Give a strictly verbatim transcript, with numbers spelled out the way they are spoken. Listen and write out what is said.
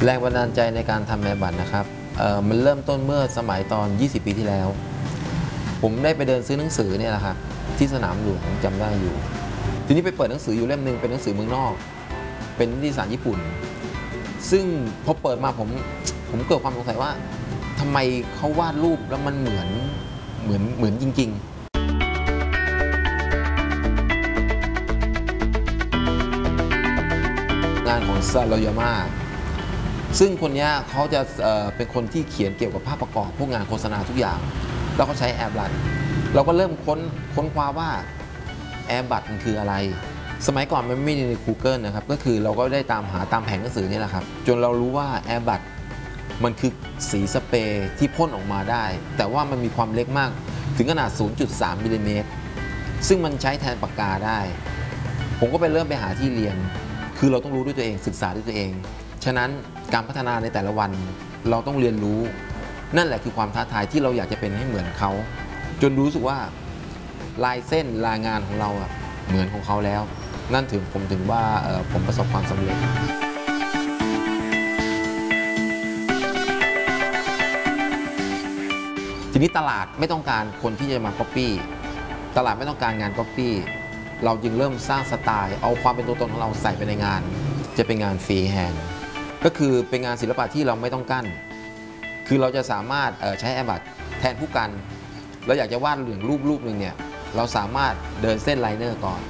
แรงบันดาลใจในการทำแอร์บัตนะครับเอ่อมันเริ่มต้นเมื่อสมัยตอนยี่สิบปีที่แล้วผมได้ไปเดินซื้อหนังสือเนี่ยแหละครับที่สนามหลวงจำได้อยู่ทีนี้ไปเปิดหนังสืออยู่เล่มหนึ่งเป็นหนังสือเมืองนอกเป็นนิตยสารญี่ปุ่นซึ่งพอเปิดมาผมผมเกิดความสงสัยว่าทำไมเขาวาดรูปแล้วมันเหมือนเหมือนเหมือนจริงๆงานของซาโรยาม่าซึ่งคนนี้เขาจะเอ่อเป็นคนที่เขียนเกี่ยวกับภาพประกอบพวกงานโฆษณาทุกอย่างแล้วเขาใช้แอร์บัตเราก็เริ่มค้นค้นคว้าว่าแอร์บัตมันคืออะไรสมัยก่อนมันไม่มีใน Google นะครับก็คือเราก็ได้ตามหาตามแผงหนังสือนี่แหละครับจนเรารู้ว่าแอร์บัตมันคือสีสเปรย์ที่พ่นออกมาได้แต่ว่ามันมีความเล็กมากถึงขนาด ศูนย์จุดสาม มิลลิเมตรซึ่งมันใช้แทนปากกาได้ผมก็ไปเริ่มไปหาที่เรียนคือเราต้องรู้ด้วยตัวเองศึกษาด้วยตัวเองฉะนั้นการพัฒนาในแต่ละวันเราต้องเรียนรู้นั่นแหละคือความท้าทายที่เราอยากจะเป็นให้เหมือนเขาจนรู้สึกว่าลายเส้นลายงานของเราอะเหมือนของเขาแล้วนั่นถึงผมถึงว่าผมประสบความสำเร็จทีนี้ตลาดไม่ต้องการคนที่จะมาก๊อปปี้ตลาดไม่ต้องการงานก๊อปปี้เราจึงเริ่มสร้างสไตล์เอาความเป็นตัวตนของเราใส่ไปในงานจะเป็นงานฟรีแฮนด์ก็คือเป็นงานศิลปะที่เราไม่ต้องกั้นคือเราจะสามารถใช้แอร์บัตแทนผู้กันเราอยากจะวาดเหลืองรูปรูปหนึ่งเนี่ยเราสามารถเดินเส้นไลเนอร์ก่อน